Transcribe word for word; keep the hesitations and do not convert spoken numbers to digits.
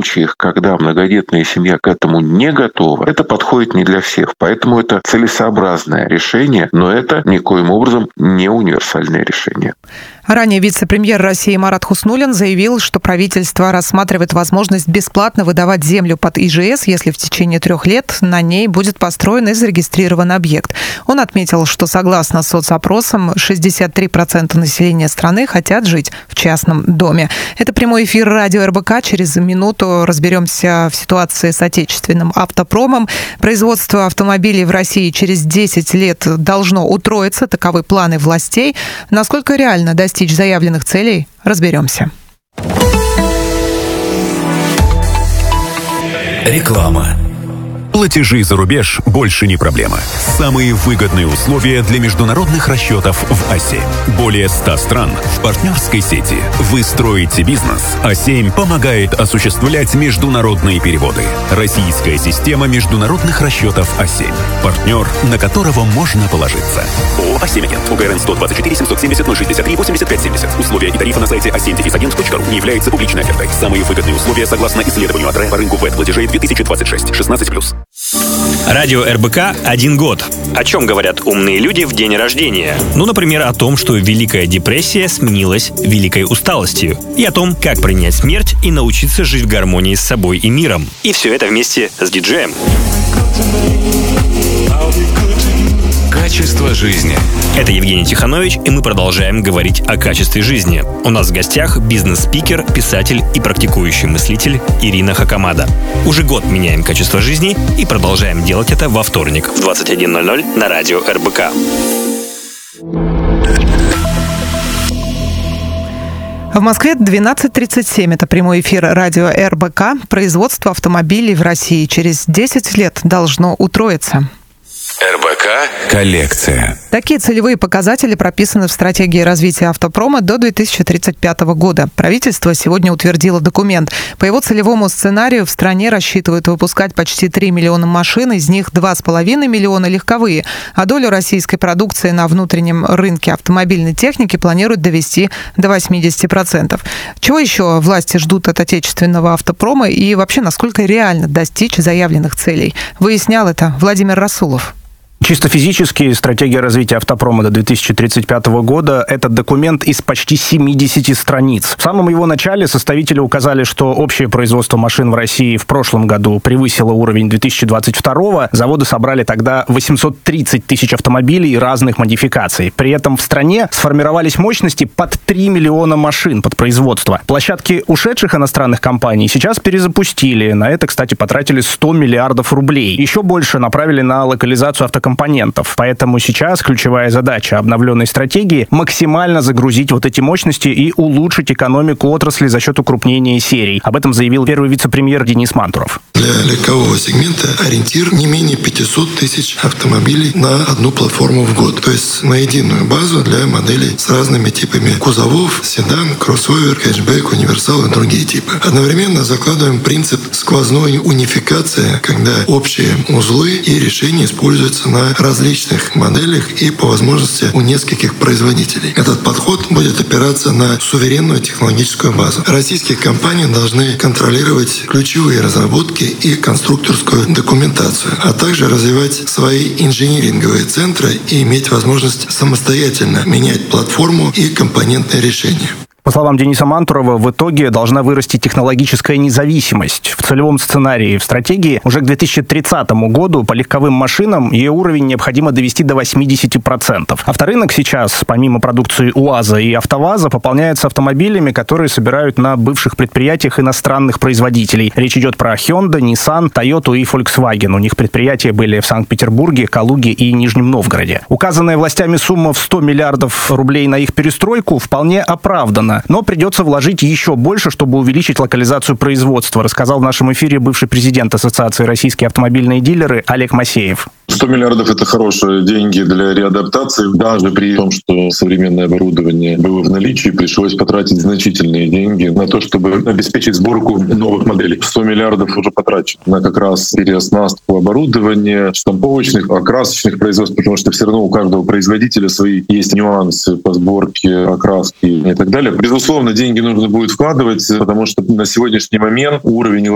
случаях, когда многодетная семья к этому не готова, это подходит не для всех. Поэтому это целесообразное решение, но это никоим образом не универсальное решение. Ранее вице-премьер России Марат Хуснуллин заявил, что правительство рассматривает возможность бесплатно выдавать землю под И Жэ Эс, если в течение трех лет на ней будет построен и зарегистрирован объект. Он отметил, что согласно соцопросам шестьдесят три процента населения страны хотят жить в частном доме. Это прямой эфир радио Эр Бэ Ка. Через минуту разберемся в ситуации с отечественным автопромом. Производство автомобилей в России через десять лет должно утроиться. Таковы планы властей. Насколько реально достичь заявленных целей, разберемся. Реклама. Платежи за рубеж больше не проблема. Самые выгодные условия для международных расчетов в А семь. Более ста стран в партнерской сети. Вы строите бизнес. А семь помогает осуществлять международные переводы. Российская система международных расчетов А семь. Партнер, на которого можно положиться. ООО «А семь Агент». У Г Р Н сто двадцать четыре семьсот семьдесят ноль шестьдесят три восемьдесят пять семьдесят. Условия и тарифы на сайте а семь агент точка ру не являются публичной офертой. Самые выгодные условия согласно исследованию АТРЭ по рынку вэт-платежей две тысячи двадцать шесть. шестнадцать плюс. Радио Эр Бэ Ка один год. О чем говорят умные люди в день рождения? Ну, например, о том, что Великая депрессия сменилась Великой усталостью. И о том, как принять смерть и научиться жить в гармонии с собой и миром. И все это вместе с диджеем. Качество жизни. Это Евгений Тиханович, и мы продолжаем говорить о качестве жизни. У нас в гостях бизнес-спикер, писатель и практикующий мыслитель Ирина Хакамада. Уже год меняем качество жизни и продолжаем делать это во вторник в двадцать один ноль ноль на радио Эр Бэ Ка. В Москве двенадцать тридцать семь. Это прямой эфир радио Эр Бэ Ка. Производство автомобилей в России через десять лет должно утроиться. Эр Бэ Ка коллекция. Такие целевые показатели прописаны в стратегии развития автопрома до две тысячи тридцать пятого года. Правительство сегодня утвердило документ. По его целевому сценарию в стране рассчитывают выпускать почти три миллиона машин, из них два с половиной миллиона легковые, а долю российской продукции на внутреннем рынке автомобильной техники планируют довести до восемьдесят процентов. Чего еще власти ждут от отечественного автопрома и вообще насколько реально достичь заявленных целей? Выяснял это Владимир Расулов. Чисто физически стратегия развития автопрома до две тысячи тридцать пятого года – это документ из почти семидесяти страниц. В самом его начале составители указали, что общее производство машин в России в прошлом году превысило уровень две тысячи двадцать второго. Заводы собрали тогда восемьсот тридцать тысяч автомобилей разных модификаций. При этом в стране сформировались мощности под три миллиона машин под производство. Площадки ушедших иностранных компаний сейчас перезапустили. На это, кстати, потратили сто миллиардов рублей. Еще больше направили на локализацию автокомпаний. Компонентов. Поэтому сейчас ключевая задача обновленной стратегии – максимально загрузить вот эти мощности и улучшить экономику отрасли за счет укрупнения серий. Об этом заявил первый вице-премьер Денис Мантуров. Для легкового сегмента ориентир не менее пятьсот тысяч автомобилей на одну платформу в год. То есть на единую базу для моделей с разными типами кузовов, седан, кроссовер, хэтчбэк, универсал и другие типы. Одновременно закладываем принцип сквозной унификации, когда общие узлы и решения используются на различных моделях и по возможности у нескольких производителей. Этот подход будет опираться на суверенную технологическую базу. Российские компании должны контролировать ключевые разработки и конструкторскую документацию, а также развивать свои инжиниринговые центры и иметь возможность самостоятельно менять платформу и компонентные решения. По словам Дениса Мантурова, в итоге должна вырасти технологическая независимость. В целевом сценарии в стратегии уже к две тысячи тридцатому году по легковым машинам ее уровень необходимо довести до восемьдесят процентов. Авторынок сейчас, помимо продукции УАЗа и АвтоВАЗа, пополняется автомобилями, которые собирают на бывших предприятиях иностранных производителей. Речь идет про Hyundai, Nissan, Toyota и Volkswagen. У них предприятия были в Санкт-Петербурге, Калуге и Нижнем Новгороде. Указанная властями сумма в сто миллиардов рублей на их перестройку вполне оправдана. Но придется вложить еще больше, чтобы увеличить локализацию производства, рассказал в нашем эфире бывший президент Ассоциации «Российские автомобильные дилеры» Олег Масеев. сто миллиардов — это хорошие деньги для реадаптации. Даже при том, что современное оборудование было в наличии, пришлось потратить значительные деньги на то, чтобы обеспечить сборку новых моделей. сто миллиардов уже потрачено на как раз переоснастку оборудования, штамповочных, окрасочных производств, потому что все равно у каждого производителя свои есть нюансы по сборке, окраски и так далее. Безусловно, деньги нужно будет вкладывать, потому что на сегодняшний момент уровень